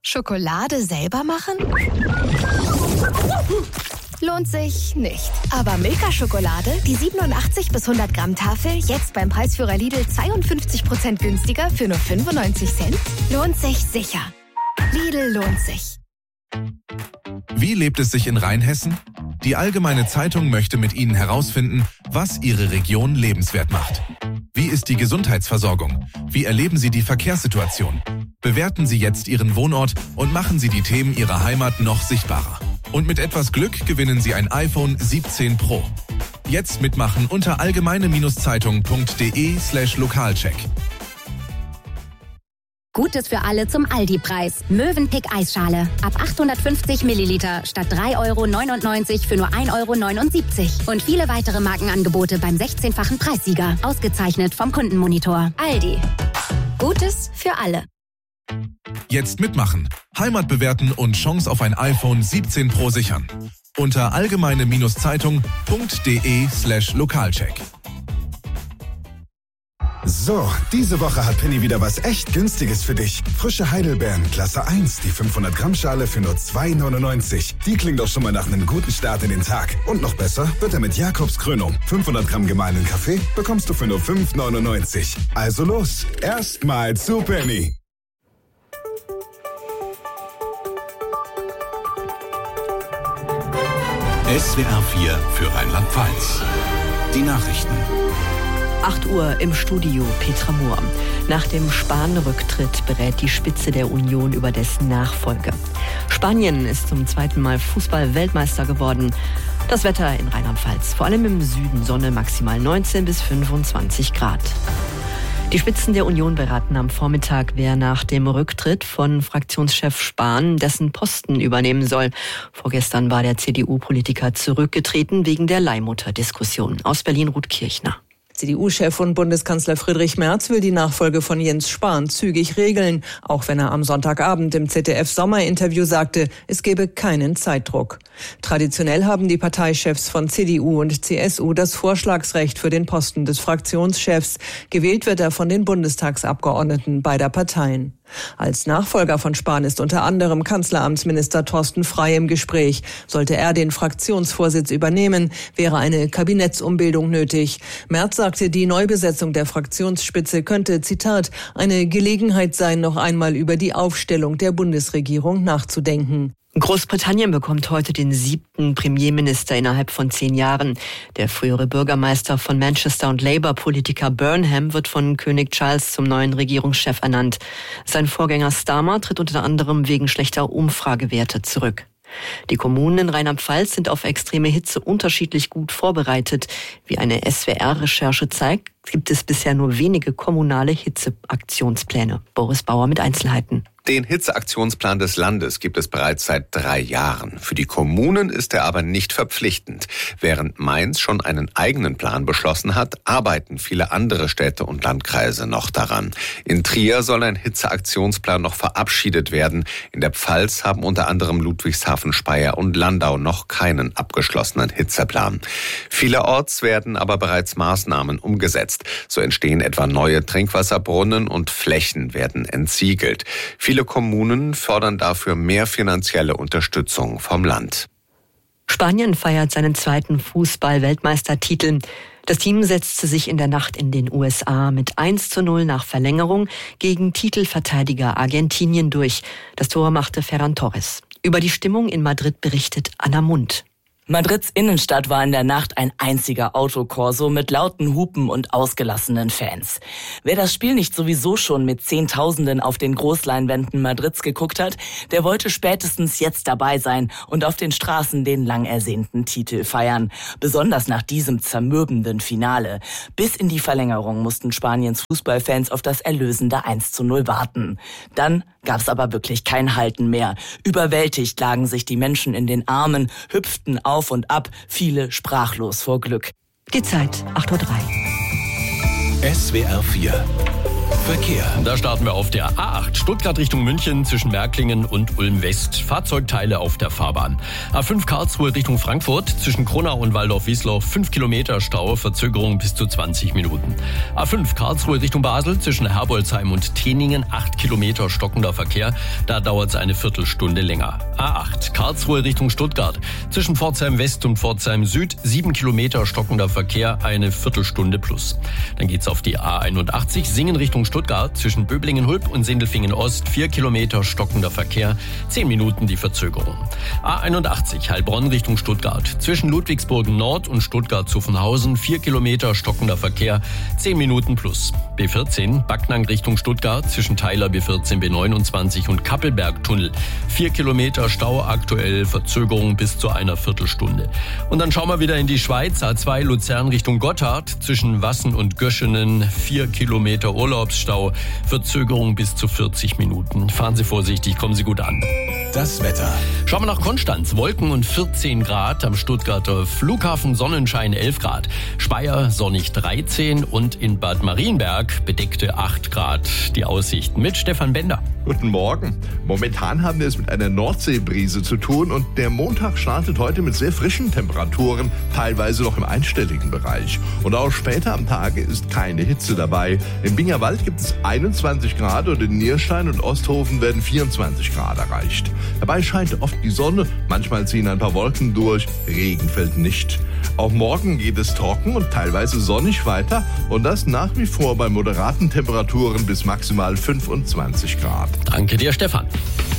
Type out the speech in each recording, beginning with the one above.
Schokolade selber machen? Lohnt sich nicht. Aber Milka-Schokolade, die 87 bis 100 Gramm Tafel, jetzt beim Preisführer Lidl 52% günstiger für nur 95 Cent? Lohnt sich sicher. Lidl lohnt sich. Wie lebt es sich in Rheinhessen? Die Allgemeine Zeitung möchte mit Ihnen herausfinden, was Ihre Region lebenswert macht. Wie ist die Gesundheitsversorgung? Wie erleben Sie die Verkehrssituation? Bewerten Sie jetzt Ihren Wohnort und machen Sie die Themen Ihrer Heimat noch sichtbarer. Und mit etwas Glück gewinnen Sie ein iPhone 17 Pro. Jetzt mitmachen unter allgemeine-zeitung.de/Lokalcheck. Gutes für alle zum Aldi-Preis. Mövenpick Eisschale. Ab 850 Milliliter statt 3,99 € für nur 1,79 €. Und viele weitere Markenangebote beim 16-fachen Preissieger. Ausgezeichnet vom Kundenmonitor. Aldi. Gutes für alle. Jetzt mitmachen, Heimat bewerten und Chance auf ein iPhone 17 Pro sichern. Unter allgemeine-zeitung.de/Lokalcheck. So, diese Woche hat Penny wieder was echt Günstiges für dich. Frische Heidelbeeren, Klasse 1, die 500 Gramm Schale für nur 2,99 €. Die klingt doch schon mal nach einem guten Start in den Tag. Und noch besser wird er mit Jakobs Krönung. 500 Gramm gemahlenen Kaffee bekommst du für nur 5,99 €. Also los, erstmal zu Penny. SWR 4 für Rheinland-Pfalz. Die Nachrichten. 8 Uhr im Studio, Petra Mohr. Nach dem Spahn-Rücktritt berät die Spitze der Union über dessen Nachfolge. Spanien ist zum zweiten Mal Fußball-Weltmeister geworden. Das Wetter in Rheinland-Pfalz, vor allem im Süden Sonne, maximal 19 bis 25 Grad. Die Spitzen der Union beraten am Vormittag, wer nach dem Rücktritt von Fraktionschef Spahn dessen Posten übernehmen soll. Vorgestern war der CDU-Politiker zurückgetreten wegen der Leihmutter-Diskussion. Aus Berlin Ruth Kirchner. CDU-Chef und Bundeskanzler Friedrich Merz will die Nachfolge von Jens Spahn zügig regeln, auch wenn er am Sonntagabend im ZDF-Sommerinterview sagte, es gebe keinen Zeitdruck. Traditionell haben die Parteichefs von CDU und CSU das Vorschlagsrecht für den Posten des Fraktionschefs. Gewählt wird er von den Bundestagsabgeordneten beider Parteien. Als Nachfolger von Spahn ist unter anderem Kanzleramtsminister Thorsten Frey im Gespräch. Sollte er den Fraktionsvorsitz übernehmen, wäre eine Kabinettsumbildung nötig. Merz sagte, die Neubesetzung der Fraktionsspitze könnte, Zitat, eine Gelegenheit sein, noch einmal über die Aufstellung der Bundesregierung nachzudenken. Großbritannien bekommt heute den 7. Premierminister innerhalb von 10 Jahren. Der frühere Bürgermeister von Manchester und Labour-Politiker Burnham wird von König Charles zum neuen Regierungschef ernannt. Sein Vorgänger Starmer tritt unter anderem wegen schlechter Umfragewerte zurück. Die Kommunen in Rheinland-Pfalz sind auf extreme Hitze unterschiedlich gut vorbereitet. Wie eine SWR-Recherche zeigt, gibt es bisher nur wenige kommunale Hitzeaktionspläne. Boris Bauer mit Einzelheiten. Den Hitzeaktionsplan des Landes gibt es bereits seit 3 Jahren. Für die Kommunen ist er aber nicht verpflichtend. Während Mainz schon einen eigenen Plan beschlossen hat, arbeiten viele andere Städte und Landkreise noch daran. In Trier soll ein Hitzeaktionsplan noch verabschiedet werden. In der Pfalz haben unter anderem Ludwigshafen, Speyer und Landau noch keinen abgeschlossenen Hitzeplan. Vielerorts werden aber bereits Maßnahmen umgesetzt. So entstehen etwa neue Trinkwasserbrunnen und Flächen werden entsiegelt. Viele Kommunen fordern dafür mehr finanzielle Unterstützung vom Land. Spanien feiert seinen 2. Fußball-Weltmeistertitel. Das Team setzte sich in der Nacht in den USA mit 1:0 nach Verlängerung gegen Titelverteidiger Argentinien durch. Das Tor machte Ferran Torres. Über die Stimmung in Madrid berichtet Anna Mund. Madrids Innenstadt war in der Nacht ein einziger Autokorso mit lauten Hupen und ausgelassenen Fans. Wer das Spiel nicht sowieso schon mit Zehntausenden auf den Großleinwänden Madrids geguckt hat, der wollte spätestens jetzt dabei sein und auf den Straßen den lang ersehnten Titel feiern. Besonders nach diesem zermürbenden Finale. Bis in die Verlängerung mussten Spaniens Fußballfans auf das erlösende 1:0 warten. Dann gab's aber wirklich kein Halten mehr. Überwältigt lagen sich die Menschen in den Armen, hüpften auf und ab, viele sprachlos vor Glück. Die Zeit, 8:03 Uhr. SWR 4 Verkehr. Da starten wir auf der A8 Stuttgart Richtung München zwischen Märklingen und Ulm-West. Fahrzeugteile auf der Fahrbahn. A5 Karlsruhe Richtung Frankfurt zwischen Kronau und Waldorf-Wiesloch 5 Kilometer Stau, Verzögerung bis zu 20 Minuten. A5 Karlsruhe Richtung Basel zwischen Herbolzheim und Teningen 8 Kilometer stockender Verkehr. Da dauert es eine Viertelstunde länger. A8 Karlsruhe Richtung Stuttgart zwischen Pforzheim West und Pforzheim Süd 7 Kilometer stockender Verkehr, eine Viertelstunde plus. Dann geht's auf die A81 Singen Richtung Stuttgart zwischen Böblingen-Hulb und Sindelfingen-Ost 4 Kilometer stockender Verkehr, 10 Minuten die Verzögerung. A81 Heilbronn Richtung Stuttgart zwischen Ludwigsburg-Nord und Stuttgart-Zuffenhausen 4 Kilometer stockender Verkehr, 10 Minuten plus. B14 Backnang Richtung Stuttgart zwischen Theiler B14 B29 und Kappelbergtunnel 4 Kilometer Stau, aktuell Verzögerung bis zu einer Viertelstunde. Und dann schauen wir wieder in die Schweiz. A2 Luzern Richtung Gotthard zwischen Wassen und Göschenen 4 Kilometer Urlaubsstau, Verzögerung bis zu 40 Minuten. Fahren Sie vorsichtig, kommen Sie gut an. Das Wetter. Schauen wir nach Konstanz. Wolken und 14 Grad. Am Stuttgarter Flughafen Sonnenschein 11 Grad. Speyer sonnig 13 und in Bad Marienberg bedeckte 8 Grad. Die Aussichten mit Stefan Bender. Guten Morgen. Momentan haben wir es mit einer Nordseebrise zu tun und der Montag startet heute mit sehr frischen Temperaturen, teilweise noch im einstelligen Bereich. Und auch später am Tage ist keine Hitze dabei. Im Bingerwald gibt es 21 Grad und in Nierstein und Osthofen werden 24 Grad erreicht. Dabei scheint oft die Sonne, manchmal ziehen ein paar Wolken durch, Regen fällt nicht. Auch morgen geht es trocken und teilweise sonnig weiter und das nach wie vor bei moderaten Temperaturen bis maximal 25 Grad. Danke dir, Stefan.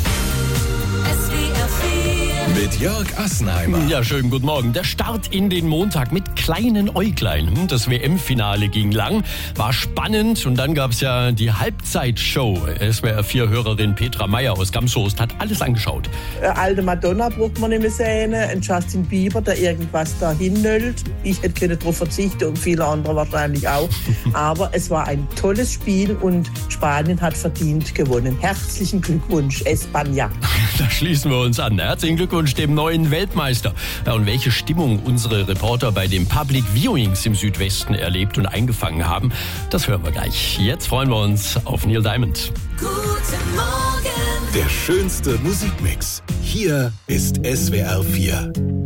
Mit Jörg Assenheimer. Ja, schönen guten Morgen. Der Start in den Montag mit kleinen Äuglein. Das WM-Finale ging lang, war spannend und dann gab's ja die Halbzeitshow. SWR4-Hörerin Petra Meyer aus Gamshorst hat alles angeschaut. Alte Madonna braucht man nicht mehr sehen, ein Justin Bieber, der irgendwas dahin nöllt. Ich hätte können darauf verzichten und viele andere wahrscheinlich auch. Aber es war ein tolles Spiel und Spanien hat verdient gewonnen. Herzlichen Glückwunsch, España. Da schließen wir uns an. Herzlichen Glückwunsch dem neuen Weltmeister. Ja, und welche Stimmung unsere Reporter bei den Public Viewings im Südwesten erlebt und eingefangen haben, das hören wir gleich. Jetzt freuen wir uns auf Neil Diamond. Guten Morgen. Der schönste Musikmix. Hier ist SWR 4.